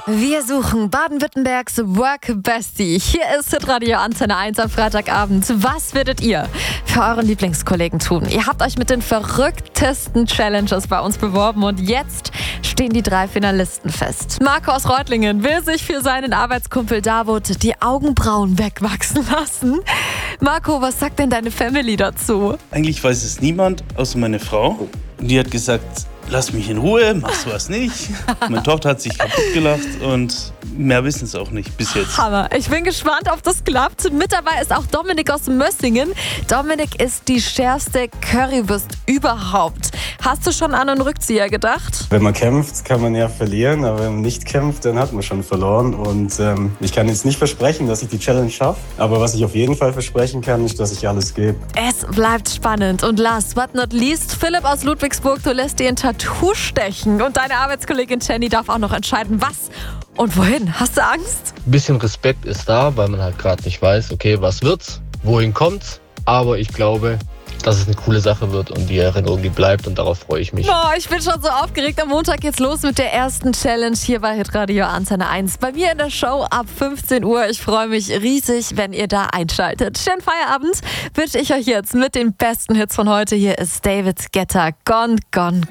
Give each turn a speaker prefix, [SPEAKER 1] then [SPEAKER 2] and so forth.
[SPEAKER 1] Wir suchen Baden-Württembergs Work Bestie. Hier ist Hitradio Antenne 1 am Freitagabend. Was würdet ihr für euren Lieblingskollegen tun? Ihr habt euch mit den verrücktesten Challenges bei uns beworben und jetzt stehen die 3 Finalisten fest. Marco aus Reutlingen will sich für seinen Arbeitskumpel Davut die Augenbrauen wegwachsen lassen. Marco, was sagt denn deine Family dazu?
[SPEAKER 2] Eigentlich weiß es niemand, außer meine Frau. Und die hat gesagt, lass mich in Ruhe, mach sowas nicht. Meine Tochter hat sich kaputt gelacht und mehr wissen es auch nicht bis jetzt.
[SPEAKER 1] Hammer. Ich bin gespannt, ob das klappt. Mit dabei ist auch Dominik aus Mössingen. Dominik ist die schärfste Currywurst überhaupt. Hast du schon an einen Rückzieher gedacht?
[SPEAKER 3] Wenn man kämpft, kann man ja verlieren, aber wenn man nicht kämpft, dann hat man schon verloren. Und ich kann jetzt nicht versprechen, dass ich die Challenge schaffe, aber was ich auf jeden Fall versprechen kann, ist, dass ich alles gebe.
[SPEAKER 1] Es bleibt spannend. Und last but not least, Philipp aus Ludwigsburg, du lässt dir ein Tattoo stechen. Und deine Arbeitskollegin Jenny darf auch noch entscheiden, was und wohin. Hast du Angst?
[SPEAKER 4] Ein bisschen Respekt ist da, weil man halt gerade nicht weiß, okay, was wird's, wohin kommt's. Aber ich glaube, dass es eine coole Sache wird und die Erinnerung, die bleibt, und darauf freue ich mich.
[SPEAKER 1] Boah, ich bin schon so aufgeregt. Am Montag geht's los mit der ersten Challenge hier bei Hitradio Antenne 1. Bei mir in der Show ab 15 Uhr. Ich freue mich riesig, wenn ihr da einschaltet. Schönen Feierabend wünsche ich euch jetzt mit den besten Hits von heute. Hier ist David Guetta, Gone, Gone,